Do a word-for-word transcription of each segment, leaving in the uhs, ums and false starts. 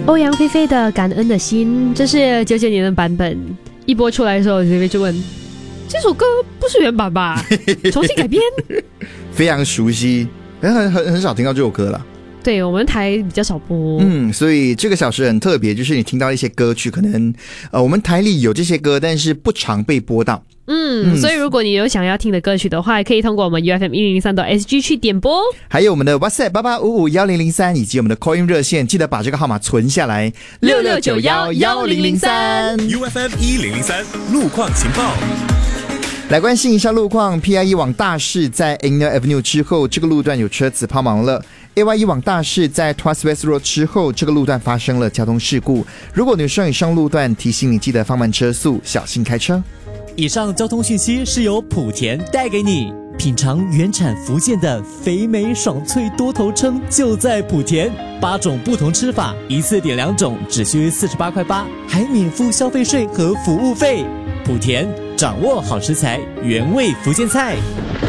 欧阳菲菲的《感恩的心》，这是九九年的版本。一播出来的时候，菲菲就问：“这首歌不是原版吧？重新改编？” 非常熟悉，很很很少听到这首歌了。 对，我们台比较少播。 嗯，所以这个小时很特别，就是你听到一些歌曲，可能呃我们台里有这些歌，但是不常被播到。 嗯, 嗯，所以如果你有想要听的歌曲的话，可以通过我们 U F M 一零零三 S G 去点播， 还有我们的 WhatsApp 八八五五一零零三以及我们的 Call In 热线，记得把这个号码存下来， 六六九一一零零三 U F M 一零零三路况情报。 来关心一下路况 ，P I E 往大市在 Angel Avenue 之后，这个路段有车子抛锚了。A Y E 往大市在 Tuas West Road 之后，这个路段发生了交通事故。如果你上以上路段，提醒你记得放慢车速，小心开车。 以上交通讯息是由莆田带给你。品尝原产福建的肥美爽脆多头称就在莆田，八种不同吃法，一次点两种，只需四十八块八，还免付消费税和服务费。莆田掌握好食材，原味福建菜。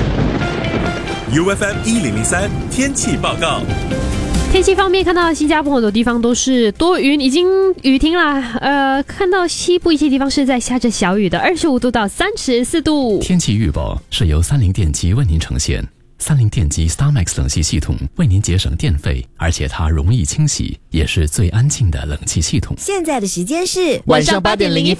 U F M 一零零三天气报告。 天气方面，看到新加坡很多地方都是多云，已经雨停了。呃，看到西部一些地方是在下着小雨的，二十五度到三十四度。 天气预报是由三菱电机为您呈现。三菱电机 StarMax 冷气系统为您节省电费，而且它容易清洗，也是最安静的冷气系统。 现在的时间是晚上八点零一分。